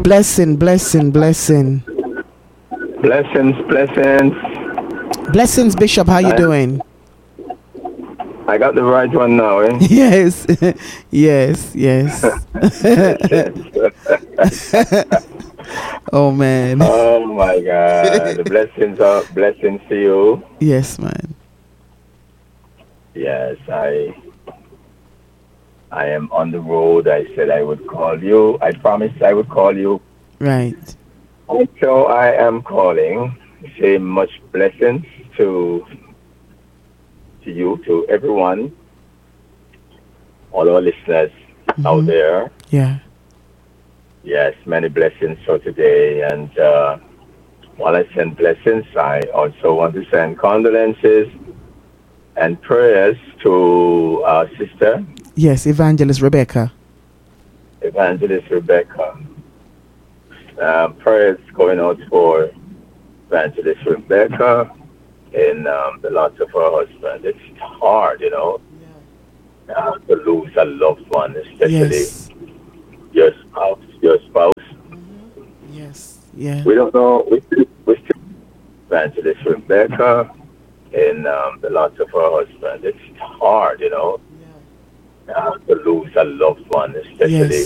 Blessing. Blessings. Blessings, Bishop. How you doing? I got the right one now, eh? Yes. Yes. Oh man. Oh my God. The blessings to you. Yes, man. Yes, I am on the road. I said I would call you. I promised I would call you. Right. So I am calling. Say much blessings to you, to everyone, all our listeners out there. Yeah. Yes, many blessings for today. And while I send blessings, I also want to send condolences and prayers to our sister, Yes, Evangelist Rebecca. Prayers going out for Evangelist Rebecca in the loss of her husband. It's hard, to lose a loved one, especially your spouse. Yes. Yeah. We don't know. We still Evangelist Rebecca in the loss of her husband. It's hard, to lose a loved one, especially